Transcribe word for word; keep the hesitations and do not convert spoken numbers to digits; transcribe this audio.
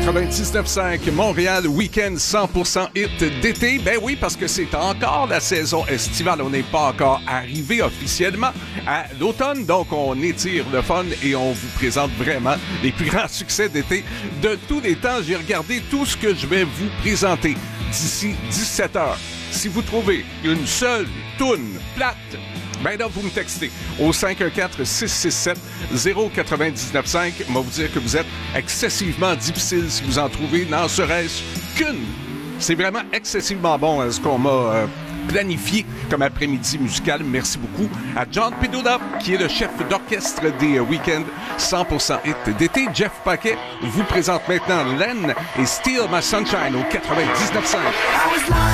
quatre-vingt-dix-neuf cinq Montréal, week-end cent pour cent hit d'été. Ben oui, parce que c'est encore la saison estivale. On n'est pas encore arrivé officiellement à l'automne. Donc, on étire le fun et on vous présente vraiment les plus grands succès d'été de tous les temps. J'ai regardé tout ce que je vais vous présenter d'ici dix-sept heures. Si vous trouvez une seule toune plate, ben là, vous me textez au cinq un quatre, six six sept, zéro neuf cinq. On va vous dire que vous êtes excessivement difficile si vous en trouvez, n'en serait-ce qu'une. C'est vraiment excessivement bon hein, ce qu'on m'a euh, planifié comme après-midi musical. Merci beaucoup à John Pedula, qui est le chef d'orchestre des Week-ends cent pour cent hit d'été. Jeff Paquet vous présente maintenant Len et Steal My Sunshine au quatre-vingt-dix-neuf cinq.